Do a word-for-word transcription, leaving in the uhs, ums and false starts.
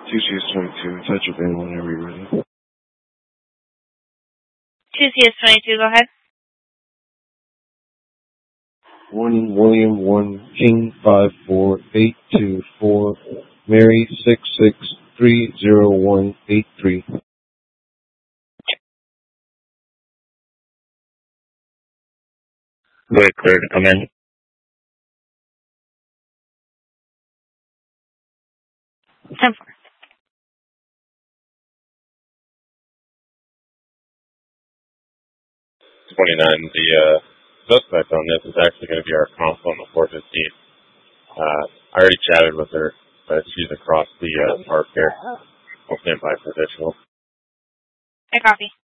two C S twenty-two, touch your band whenever you're ready. two C S twenty-two, go ahead. One William one King five four eight two four Mary six six three zero one eight three. Wait, clear to come in. ten four. twenty-nine, the uh, suspect on this is actually going to be our consul on the four fifteen. Uh, I already chatted with her, but she's across the uh, park here. I'll stand by for additional. I copy.